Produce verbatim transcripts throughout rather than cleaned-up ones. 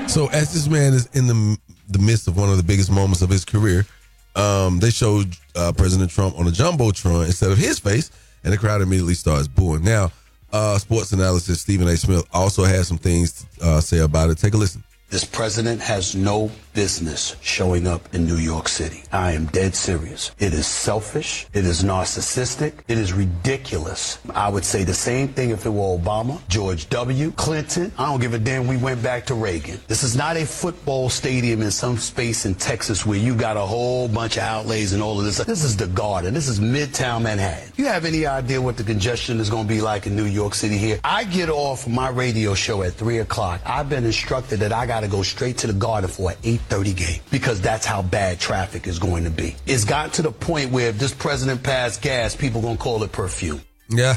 So as this man is in the the midst of one of the biggest moments of his career, um, they showed uh, President Trump on a jumbotron instead of his face, and the crowd immediately starts booing. Now, uh, sports analyst Stephen A. Smith also has some things to uh, say about it. Take a listen. This president has no business showing up in New York City. I am dead serious. It is selfish. It is narcissistic. It is ridiculous. I would say the same thing if it were Obama, George W., Clinton. I don't give a damn. We went back to Reagan. This is not a football stadium in some space in Texas where you got a whole bunch of outlays and all of this. This is the Garden. This is Midtown Manhattan. You have any idea what the congestion is going to be like in New York City here? I get off my radio show at three o'clock. I've been instructed that I got to go straight to the Garden for an eight thirty game because that's how bad traffic is going to be. It's gotten to the point where if this president passed gas, people going to call it perfume. Yeah,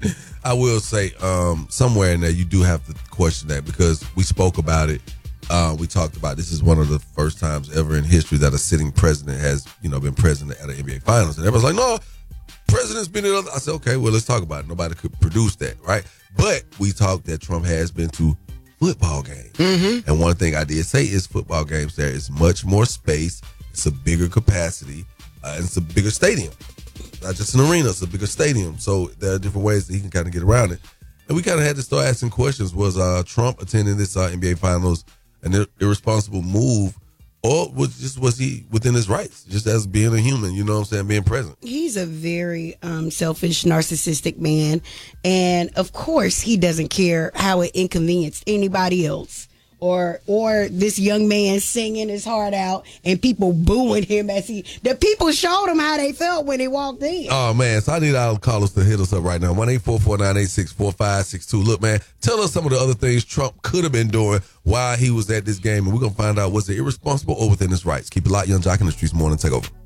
I will say um, somewhere in there you do have to question that because we spoke about it. Uh, we talked about this is one of the first times ever in history that a sitting president has, you know, been president at an N B A Finals. And everyone's like, no, president's been in other. I said, okay, well, let's talk about it. Nobody could produce that, right? But we talked that Trump has been to football games. Mm-hmm. And one thing I did say is football games there is much more space. It's a bigger capacity. Uh, and it's a bigger stadium. Not just an arena, it's a bigger stadium. So there are different ways that he can kind of get around it. And we kind of had to start asking questions. Was uh, Trump attending this uh, N B A Finals an ir- irresponsible move? Or was just was he within his rights, just as being a human, you know what I'm saying, being present? He's a very um, selfish, narcissistic man. And, of course, he doesn't care how it inconvenienced anybody else. Or or this young man singing his heart out and people booing him as he... The people showed him how they felt when he walked in. Oh, man. So I need our callers to hit us up right now. one eight four four nine eight six four five six two. Look, man, tell us some of the other things Trump could have been doing while he was at this game. And we're going to find out, was it irresponsible or within his rights? Keep it locked. Young Jock in the Streets Morning Takeover.